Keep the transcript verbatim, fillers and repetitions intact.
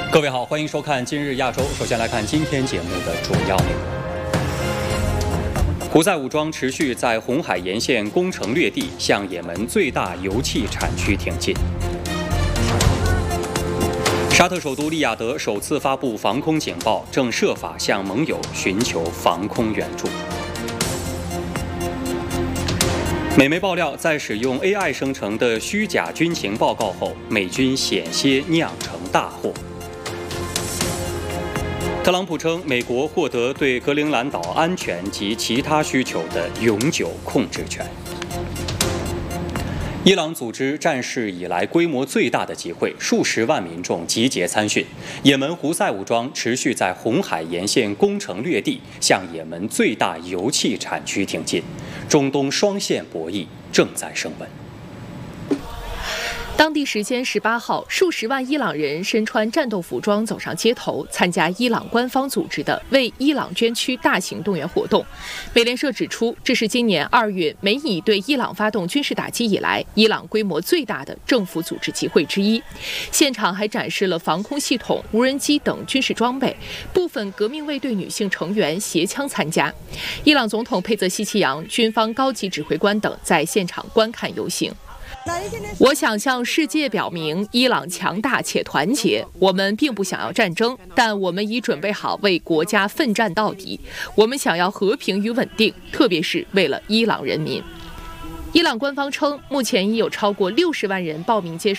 各位好，欢迎收看今日亚洲。首先来看今天节目的主要内容。胡塞武装持续在红海沿线攻城略地，向也门最大油气产区挺进。沙特首都利雅得首次发布防空警报，正设法向盟友寻求防空援助。美媒爆料，在使用 A I 生成的虚假军情报告后，美军险些酿成大祸。特朗普称，美国获得对格陵兰岛安全及其他需求的永久控制权。伊朗组织战事以来规模最大的集会，数十万民众集结参训。也门胡塞武装持续在红海沿线攻城略地，向也门最大油气产区挺进。中东双线博弈正在升温。 当地时间十八号，数十万伊朗人身穿战斗服装走上街头，参加伊朗官方组织的为伊朗捐躯大型动员活动。美联社指出，这是今年二月美以对伊朗发动军事打击以来，伊朗规模最大的政府组织集会之一。现场还展示了防空系统、无人机等军事装备，部分革命卫队女性成员携枪参加。伊朗总统佩泽希奇扬、军方高级指挥官等在现场观看游行。我想向世界表明，伊朗强大且团结。我们并不想要战争，但我们已准备好为国家奋战到底。我们想要和平与稳定，特别是为了伊朗人民。伊朗官方称，目前已有超过六十万人报名接受